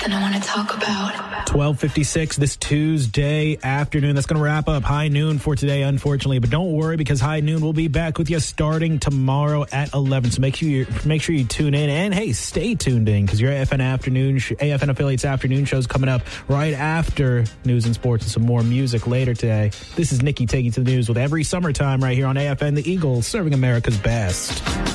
something I want to talk about. 12:56 this Tuesday afternoon. That's going to wrap up High Noon for today, unfortunately. But don't worry, because High Noon will be back with you starting tomorrow at 11. So make sure you tune in. And, hey, stay tuned in, because your AFN Affiliates afternoon show is coming up right after news and sports and some more music later today. This is Nikki taking you to the news with every summertime right here on AFN, the Eagle, serving America's best.